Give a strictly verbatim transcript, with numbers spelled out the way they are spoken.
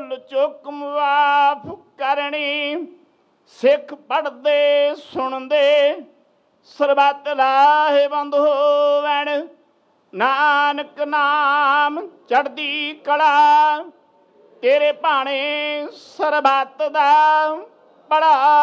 भुल चुक माफ करनी। सिख पढ़दे सुनदे सरबत लाहेबंद होवण। नानक नाम चढ़दी कला तेरे भाणे सरबत दा भला